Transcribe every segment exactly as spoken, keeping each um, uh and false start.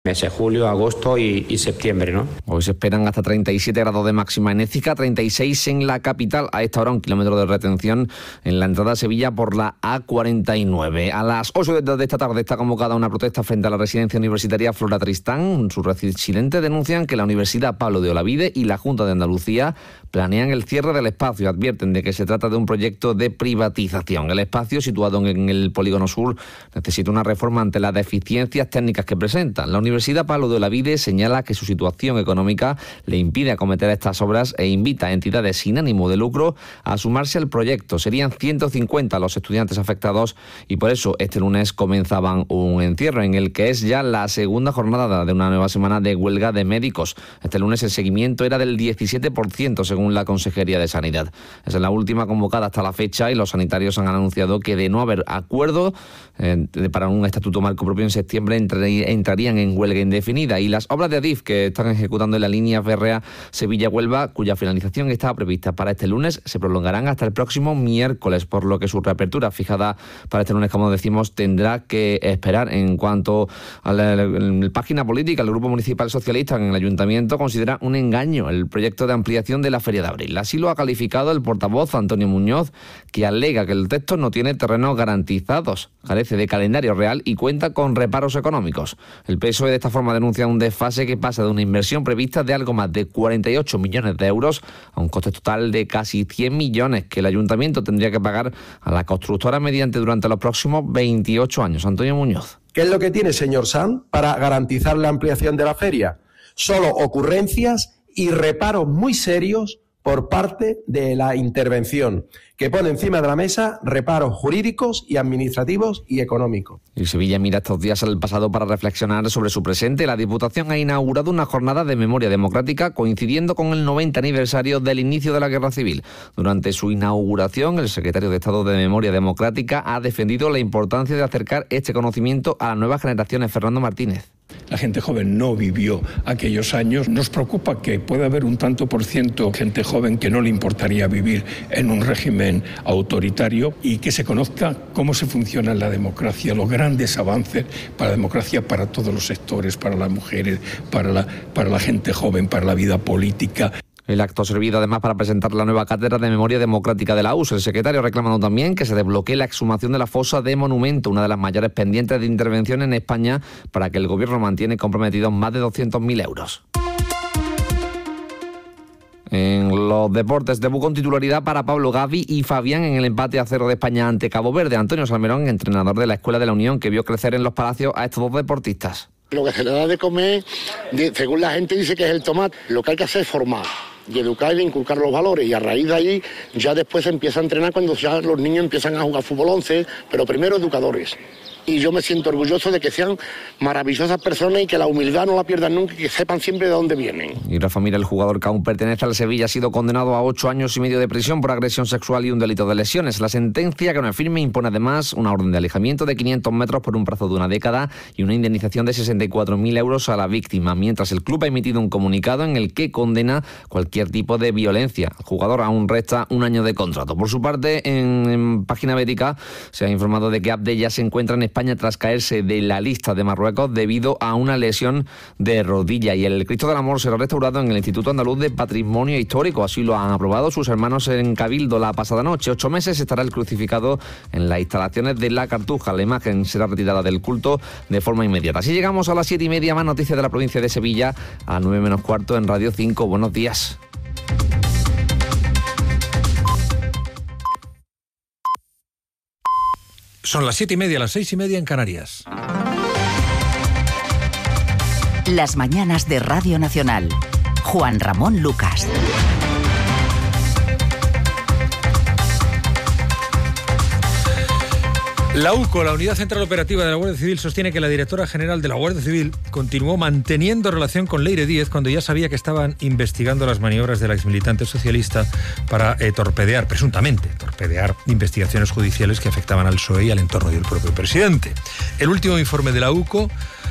Meses julio, agosto y, y septiembre, ¿no? Hoy se esperan hasta treinta y siete grados de máxima en Écija, treinta y seis en la capital. A esta hora un kilómetro de retención en la entrada a Sevilla por la A cuarenta y nueve. A las ocho de esta tarde está convocada una protesta frente a la residencia universitaria Flora Tristán. Sus residentes denuncian que la Universidad Pablo de Olavide y la Junta de Andalucía planean el cierre del espacio. Advierten de que se trata de un proyecto de privatización. El espacio, situado en el Polígono Sur, necesita una reforma ante las deficiencias técnicas que presentan. La Universidad Pablo de Olavide señala que su situación económica le impide acometer estas obras e invita a entidades sin ánimo de lucro a sumarse al proyecto. Serían ciento cincuenta los estudiantes afectados y por eso este lunes comenzaban un encierro en el que es ya la segunda jornada de una nueva semana de huelga de médicos. Este lunes el seguimiento era del diecisiete por ciento según la Consejería de Sanidad. Es la última convocada hasta la fecha y los sanitarios han anunciado que de no haber acuerdo eh, para un estatuto marco propio en septiembre entrarían en huelga indefinida. Y las obras de Adif que están ejecutando en la línea férrea Sevilla-Huelva, cuya finalización estaba prevista para este lunes, se prolongarán hasta el próximo miércoles, por lo que su reapertura fijada para este lunes, como decimos, tendrá que esperar. En cuanto a la, la, la página política, el Grupo Municipal Socialista en el Ayuntamiento considera un engaño el proyecto de ampliación de la Feria de Abril. Así lo ha calificado el portavoz Antonio Muñoz, que alega que el texto no tiene terrenos garantizados, carece de calendario real y cuenta con reparos económicos. El P S O E de esta forma denuncia un desfase que pasa de una inversión prevista de algo más de cuarenta y ocho millones de euros a un coste total de casi cien millones que el Ayuntamiento tendría que pagar a la constructora mediante durante los próximos veintiocho años. Antonio Muñoz. ¿Qué es lo que tiene, señor Sanz, para garantizar la ampliación de la feria? Solo ocurrencias y reparos muy serios por parte de la intervención, que pone encima de la mesa reparos jurídicos y administrativos y económicos. Y Sevilla mira estos días al pasado para reflexionar sobre su presente. La Diputación ha inaugurado una jornada de memoria democrática coincidiendo con el noventa aniversario del inicio de la Guerra Civil. Durante su inauguración, el secretario de Estado de Memoria Democrática ha defendido la importancia de acercar este conocimiento a las nuevas generaciones. Fernando Martínez. La gente joven no vivió aquellos años. Nos preocupa que pueda haber un tanto por ciento de gente joven que no le importaría vivir en un régimen autoritario y que se conozca cómo se funciona la democracia, los grandes avances para la democracia, para todos los sectores, para las mujeres, para la, para la gente joven, para la vida política. El acto ha servido además para presentar la nueva cátedra de Memoria Democrática de la U S. El secretario ha reclamado también que se desbloquee la exhumación de la fosa de Monumento, una de las mayores pendientes de intervención en España, para que el gobierno mantiene comprometidos más de doscientos mil euros. En los deportes, debut con titularidad para Pablo Gavi y Fabián en el empate a cero de España ante Cabo Verde. Antonio Salmerón, entrenador de la Escuela de la Unión, que vio crecer en los Palacios a estos dos deportistas. Lo que se le da de comer, según la gente dice que es el tomate, lo que hay que hacer es formar y educar y inculcar los valores, y a raíz de ahí ya después se empieza a entrenar cuando ya los niños empiezan a jugar fútbol once, pero primero educadores. Y yo me siento orgulloso de que sean maravillosas personas y que la humildad no la pierdan nunca y que sepan siempre de dónde vienen. Y Rafa Mir, el jugador que aún pertenece al Sevilla, ha sido condenado a ocho años y medio de prisión por agresión sexual y un delito de lesiones. La sentencia, que no es firme, impone además una orden de alejamiento de quinientos metros por un plazo de una década y una indemnización de sesenta y cuatro mil euros a la víctima, mientras el club ha emitido un comunicado en el que condena cualquier tipo de violencia. El jugador aún resta un año de contrato. Por su parte, en, en Página Bética se ha informado de que Abde ya se encuentra en España tras caerse de la lista de Marruecos debido a una lesión de rodilla, y el Cristo del Amor será restaurado en el Instituto Andaluz de Patrimonio Histórico. Así lo han aprobado sus hermanos en Cabildo la pasada noche. Ocho meses estará el crucificado en las instalaciones de La Cartuja. La imagen será retirada del culto de forma inmediata. Así llegamos a las siete y media. Más noticias de la provincia de Sevilla a nueve menos cuarto en Radio cinco. Buenos días. Son las siete y media, las seis y media en Canarias. Las mañanas de Radio Nacional. Juan Ramón Lucas. La U C O, la Unidad Central Operativa de la Guardia Civil, sostiene que la directora general de la Guardia Civil continuó manteniendo relación con Leire Díez cuando ya sabía que estaban investigando las maniobras de la exmilitante socialista para eh, torpedear, presuntamente, torpedear investigaciones judiciales que afectaban al P S O E y al entorno del propio presidente. El último informe de la U C O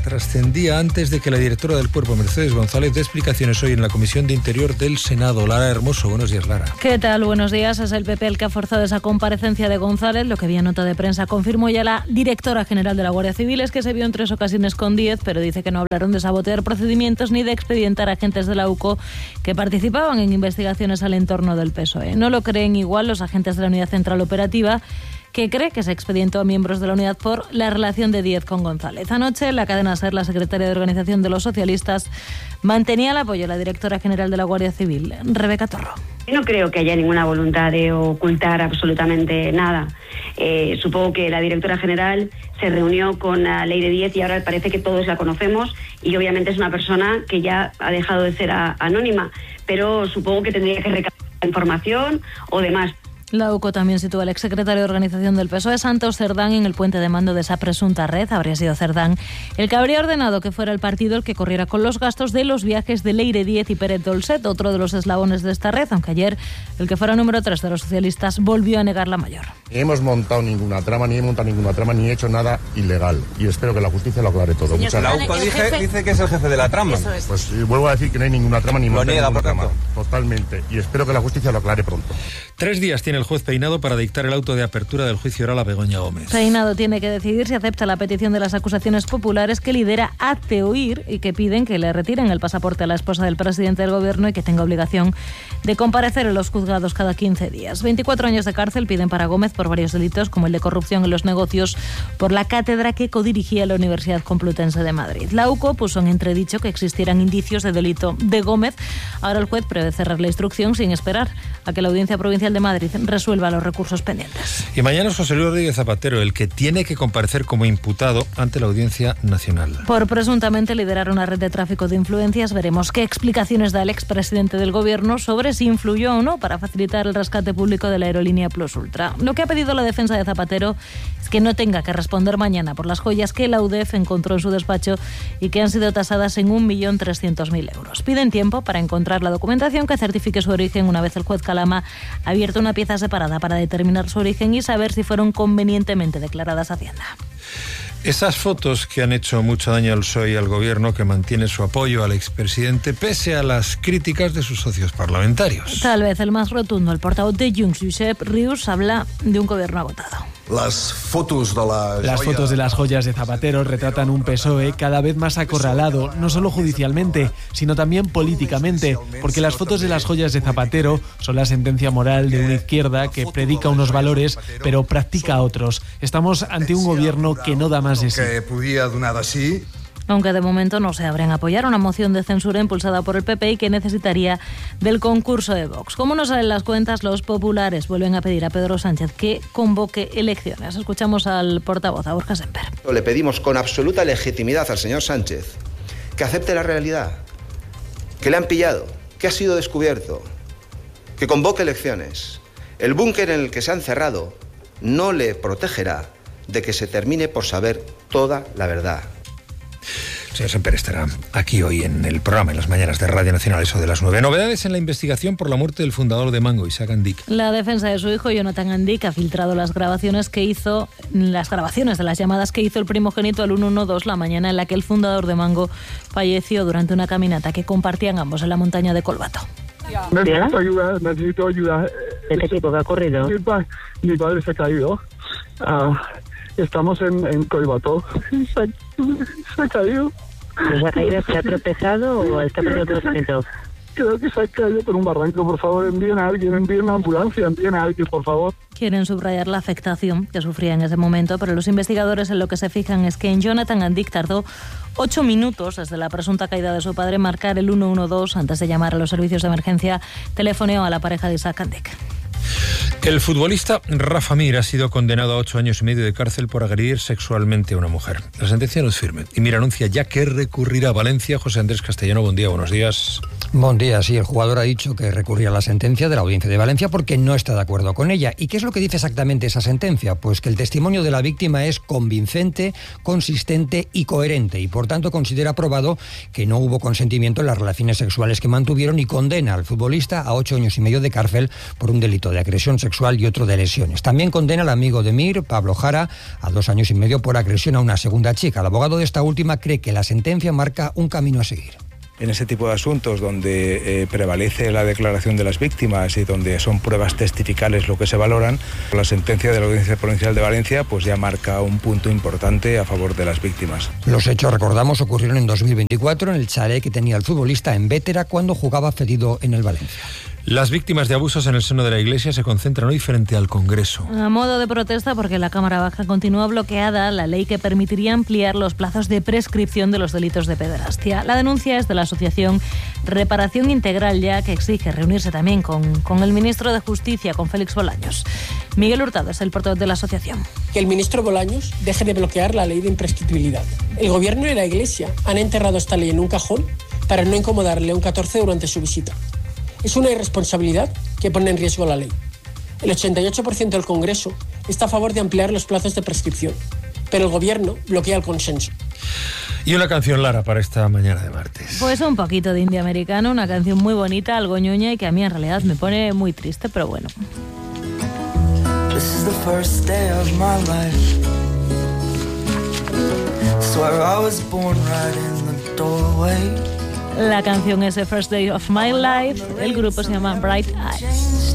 trascendía antes de que la directora del Cuerpo, Mercedes González, dé explicaciones hoy en la Comisión de Interior del Senado. Lara Hermoso, buenos días, Lara. ¿Qué tal? Buenos días. Es el P P el que ha forzado esa comparecencia de González. Lo que vía nota de prensa confirmó ya la directora general de la Guardia Civil es que se vio en tres ocasiones con Díez, pero dice que no hablaron de sabotear procedimientos ni de expedientar agentes de la U C O que participaban en investigaciones al entorno del P S O E. No lo creen igual los agentes de la Unidad Central Operativa, que cree que se expedientó a miembros de la unidad por la relación de Díez con González. Anoche, en la cadena SER, la secretaria de Organización de los Socialistas mantenía el apoyo a la directora general de la Guardia Civil, Rebeca Torro. Yo no creo que haya ninguna voluntad de ocultar absolutamente nada. Eh, supongo que la directora general se reunió con la Leire Díez y ahora parece que todos la conocemos y obviamente es una persona que ya ha dejado de ser a, anónima, pero supongo que tendría que recabar información o demás. La U C O también sitúa al exsecretario de Organización del P S O E, Santos Cerdán, en el puente de mando de esa presunta red. Habría sido Cerdán el que habría ordenado que fuera el partido el que corriera con los gastos de los viajes de Leire Díez y Pérez Dolcet, otro de los eslabones de esta red, aunque ayer el que fuera número tres de los socialistas volvió a negar la mayor. Ni hemos montado ninguna trama, ni he montado ninguna trama, ni he hecho nada ilegal. Y espero que la justicia lo aclare todo. Muchas la U C O dice, dice que es el jefe de la trama. Es. Pues y vuelvo a decir que no hay ninguna trama ni monta ninguna trama. Totalmente. Y espero que la justicia lo aclare pronto. Tres días tiene el juez Peinado para dictar el auto de apertura del juicio oral a Begoña Gómez. Peinado tiene que decidir si acepta la petición de las acusaciones populares que lidera Hazte Oír y que piden que le retiren el pasaporte a la esposa del presidente del gobierno y que tenga obligación de comparecer en los juzgados cada quince días. veinticuatro años de cárcel piden para Gómez por varios delitos, como el de corrupción en los negocios por la cátedra que codirigía la Universidad Complutense de Madrid. La U C O puso en entredicho que existieran indicios de delito de Gómez. Ahora el juez prevé cerrar la instrucción sin esperar a que la Audiencia Provincial de Madrid resuelva los recursos pendientes. Y mañana es José Luis Rodríguez Zapatero el que tiene que comparecer como imputado ante la Audiencia Nacional. Por presuntamente liderar una red de tráfico de influencias, veremos qué explicaciones da el expresidente del gobierno sobre si influyó o no para facilitar el rescate público de la aerolínea Plus Ultra. Lo que ha pedido la defensa de Zapatero es que no tenga que responder mañana por las joyas que la U D E F encontró en su despacho y que han sido tasadas en un millón trescientos mil euros. Piden tiempo para encontrar la documentación que certifique su origen una vez el juez Calama ha abierto una pieza separada para determinar su origen y saber si fueron convenientemente declaradas a Hacienda. Esas fotos que han hecho mucho daño al P S O E y al gobierno, que mantiene su apoyo al expresidente pese a las críticas de sus socios parlamentarios. Tal vez el más rotundo, el portavoz de Junts, Josep Rius, habla de un gobierno agotado. Las fotos de la Las fotos de las joyas de Zapatero retratan un P S O E cada vez más acorralado, no solo judicialmente, sino también políticamente, porque las fotos de las joyas de Zapatero son la sentencia moral de una izquierda que predica unos valores, pero practica otros. Estamos ante un gobierno que no da más de sí. Que podía donar así. Aunque de momento no se abren a apoyar una moción de censura impulsada por el P P y que necesitaría del concurso de Vox. Como no salen las cuentas, los populares vuelven a pedir a Pedro Sánchez que convoque elecciones. Escuchamos al portavoz, a Borja Semper. Le pedimos con absoluta legitimidad al señor Sánchez que acepte la realidad, que le han pillado, que ha sido descubierto, que convoque elecciones. El búnker en el que se han cerrado no le protegerá de que se termine por saber toda la verdad. El señor Semper estará aquí hoy en el programa, en las mañanas de Radio Nacional, eso de las nueve. Novedades en la investigación por la muerte del fundador de Mango, Isaac Andic. La defensa de su hijo, Jonathan Andic, ha filtrado las grabaciones que hizo, las grabaciones de las llamadas que hizo el primogénito al ciento doce la mañana en la que el fundador de Mango falleció durante una caminata que compartían ambos en la montaña de Colbato. Necesito ayuda, necesito ayuda. ¿De qué tipo que ha ocurrido? Mi, pa, mi padre se ha caído. Uh, estamos en, en Colbato. Se, se ha caído. ¿Se ha caído? ¿Se ha tropezado o está perdiendo conocimiento? Creo que se ha caído por un barranco. Por favor, envíen a alguien, envíen una ambulancia, envíen a alguien, por favor. Quieren subrayar la afectación que sufría en ese momento, pero los investigadores en lo que se fijan es que en Jonathan Andic tardó ocho minutos desde la presunta caída de su padre en marcar el ciento doce antes de llamar a los servicios de emergencia. Telefoneó a la pareja de Isaac Andic. El futbolista Rafa Mir ha sido condenado a ocho años y medio de cárcel por agredir sexualmente a una mujer. La sentencia no es firme y Mir anuncia ya que recurrirá a Valencia. José Andrés Castellano, buen día, buenos días. Buen día, sí, el jugador ha dicho que recurría a la sentencia de la Audiencia de Valencia porque no está de acuerdo con ella. ¿Y qué es lo que dice exactamente esa sentencia? Pues que el testimonio de la víctima es convincente, consistente y coherente y por tanto considera probado que no hubo consentimiento en las relaciones sexuales que mantuvieron y condena al futbolista a ocho años y medio de cárcel por un delito de agresión sexual sexual y otro de lesiones. También condena al amigo de Mir, Pablo Jara, a dos años y medio por agresión a una segunda chica. El abogado de esta última cree que la sentencia marca un camino a seguir. En ese tipo de asuntos donde eh, prevalece la declaración de las víctimas y donde son pruebas testificales lo que se valoran, la sentencia de la Audiencia Provincial de Valencia pues ya marca un punto importante a favor de las víctimas. Los hechos, recordamos, ocurrieron en dos mil veinticuatro en el chalet que tenía el futbolista en Bétera cuando jugaba cedido en el Valencia. Las víctimas de abusos en el seno de la Iglesia se concentran hoy frente al Congreso. A modo de protesta, porque la Cámara Baja continúa bloqueada la ley que permitiría ampliar los plazos de prescripción de los delitos de pederastia. La denuncia es de la asociación Reparación Integral Ya, que exige reunirse también con, con el ministro de Justicia, con Félix Bolaños. Miguel Hurtado es el portavoz de la asociación. Que el ministro Bolaños deje de bloquear la ley de imprescriptibilidad. El Gobierno y la Iglesia han enterrado esta ley en un cajón para no incomodar a León catorce durante su visita. Es una irresponsabilidad que pone en riesgo la ley. El ochenta y ocho por ciento del Congreso está a favor de ampliar los plazos de prescripción, pero el Gobierno bloquea el consenso. Y una canción, Lara, para esta mañana de martes. Pues un poquito de indie americano, una canción muy bonita, algo ñoña y que a mí en realidad me pone muy triste, pero bueno. This is the first day of my life. Swear I was born right in the doorway. La canción es The First Day of My Life, el grupo se llama Bright Eyes.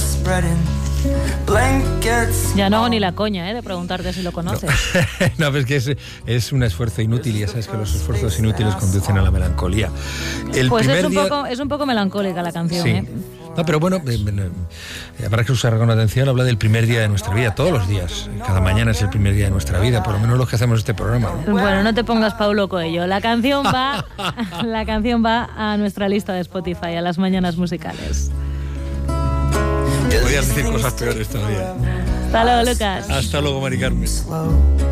Ya no hago ni la coña, ¿eh?, de preguntarte si lo conoces. No, no, pues que es, es un esfuerzo inútil y ya sabes que los esfuerzos inútiles conducen a la melancolía. El pues primer es un, día... poco, es un poco melancólica la canción, sí. ¿eh? No, pero bueno, eh, eh, habrá que usar con atención. Habla del primer día de nuestra vida, todos los días. Cada mañana es el primer día de nuestra vida, por lo menos los que hacemos este programa, ¿no? Bueno, no te pongas Paulo Coelho. La canción va, la canción va a nuestra lista de Spotify, a las mañanas musicales. Podrías decir cosas peores todavía. Hasta luego, Lucas. Hasta luego, Mari Carmen.